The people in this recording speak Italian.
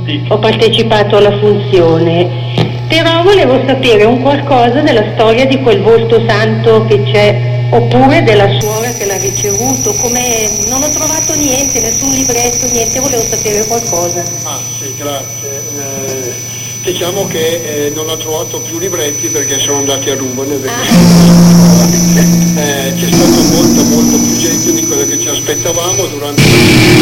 ho partecipato alla funzione, però volevo sapere un qualcosa della storia di quel volto santo che c'è, oppure della suora che l'ha ricevuto, come non ho trovato niente, nessun libretto, niente, volevo sapere qualcosa. Ah sì, grazie. Diciamo che non ho trovato più libretti perché sono andati a ruba, c'è stato molto più gente di quello che ci aspettavamo durante